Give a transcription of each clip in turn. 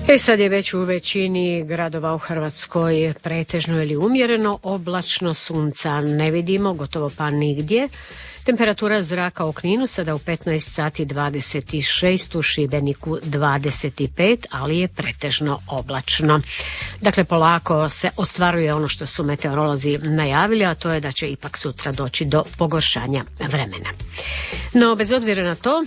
Sad je već u većini gradova u Hrvatskoj pretežno ili umjereno oblačno, sunca ne vidimo gotovo pa nigdje. Temperatura zraka u Kninu sada u 15 sati 26, u Šibeniku 25, ali je pretežno oblačno. Dakle, polako se ostvaruje ono što su meteorolozi najavili, a to je da će ipak sutra doći do pogoršanja vremena. No, bez obzira na to,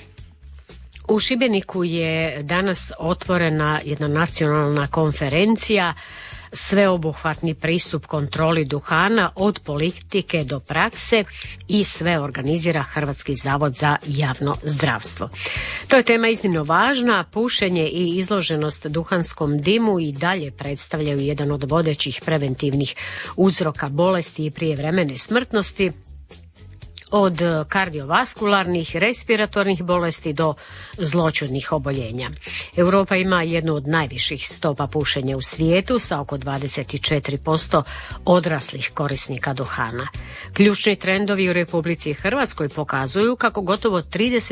u Šibeniku je danas otvorena jedna nacionalna konferencija, sveobuhvatni pristup kontroli duhana od politike do prakse, i sve organizira Hrvatski zavod za javno zdravstvo. To je tema iznimno važna. Pušenje i izloženost duhanskom dimu i dalje predstavljaju jedan od vodećih preventivnih uzroka bolesti i prijevremene smrtnosti, od kardiovaskularnih, respiratornih bolesti do zloćudnih oboljenja. Europa ima jednu od najviših stopa pušenja u svijetu sa oko 24% odraslih korisnika duhana. Ključni trendovi u Republici Hrvatskoj pokazuju kako gotovo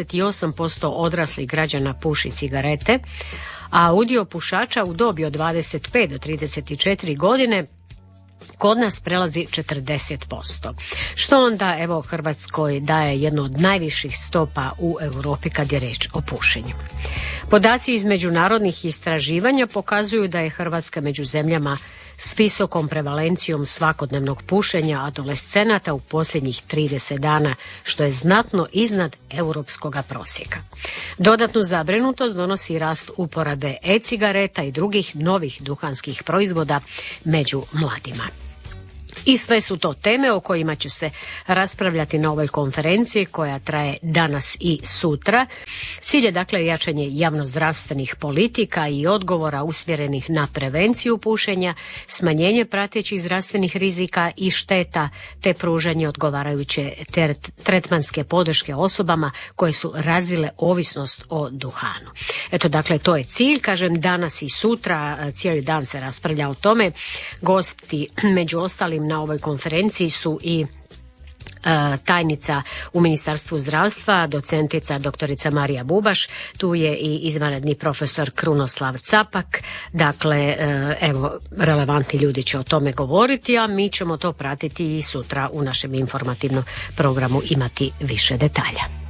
38% odraslih građana puši cigarete, a udio pušača u dobi od 25 do 34 godine kod nas prelazi 40%. Što onda evo Hrvatskoj daje jednu od najviših stopa u Europi kad je riječ o pušenju. Podaci iz međunarodnih istraživanja pokazuju da je Hrvatska među zemljama s visokom prevalencijom svakodnevnog pušenja adolescenata u posljednjih 30 dana, što je znatno iznad europskoga prosjeka. Dodatnu zabrinutost donosi rast uporabe e-cigareta i drugih novih duhanskih proizvoda među mladima. I sve su to teme o kojima će se raspravljati na ovoj konferenciji koja traje danas i sutra. Cilj je dakle jačanje javnozdravstvenih politika i odgovora usmjerenih na prevenciju pušenja, smanjenje pratećih zdravstvenih rizika i šteta, te pružanje odgovarajuće tretmanske podrške osobama koje su razvile ovisnost o duhanu. Eto, dakle, to je cilj. Kažem, danas i sutra cijeli dan se raspravlja o tome. Gosti među ostalim na ovoj konferenciji su i tajnica u Ministarstvu zdravstva, docentica doktorica Marija Bubaš, tu je i izvanredni profesor Krunoslav Capak. Dakle, evo, relevantni ljudi će o tome govoriti, a mi ćemo to pratiti i sutra u našem informativnom programu imati više detalja.